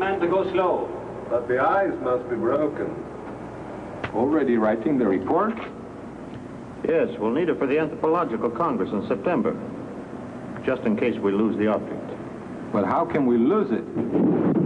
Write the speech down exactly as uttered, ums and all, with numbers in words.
men to go slow. But the eyes must be broken. Already writing the report? Yes, we'll need it for the Anthropological Congress in September, just in case we lose the object. But how can we lose it?